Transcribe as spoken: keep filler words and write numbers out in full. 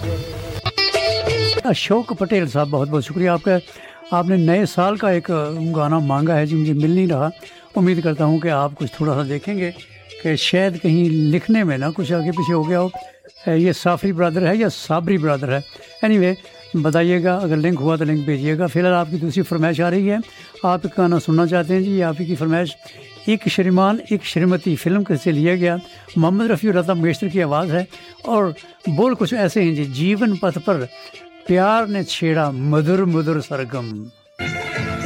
अशोक पटेल साहब, बहुत बहुत शुक्रिया आपका। आपने नए साल का एक गाना मांगा है जो मुझे मिल नहीं रहा। उम्मीद करता हूँ कि आप कुछ थोड़ा सा देखेंगे कि शायद कहीं लिखने में ना कुछ आगे पीछे हो गया हो। ये साफरी ब्रदर है या साबरी ब्रदर है? एनीवे बताइएगा, अगर लिंक हुआ तो लिंक भेजिएगा। फिलहाल आपकी दूसरी फरमाइश आ रही है, आप एक गाना सुनना चाहते हैं जी। आप ही की फरमाइश, एक श्रीमान एक श्रीमती फिल्म से लिया गया, मोहम्मद रफ़ी और लता मंगेशकर की आवाज़ है और बोल कुछ ऐसे हैं जी। जीवन पथ पर प्यार ने छेड़ा मधुर मधुर सरगम।